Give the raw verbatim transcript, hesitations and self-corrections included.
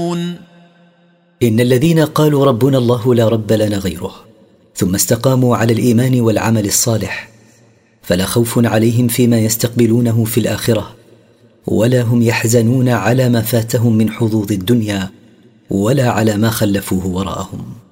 إن الذين قالوا ربنا الله لا رب لنا غيره ثم استقاموا على الإيمان والعمل الصالح فلا خوف عليهم فيما يستقبلونه في الآخرة، ولا هم يحزنون على ما فاتهم من حظوظ الدنيا ولا على ما خلفوه وراءهم.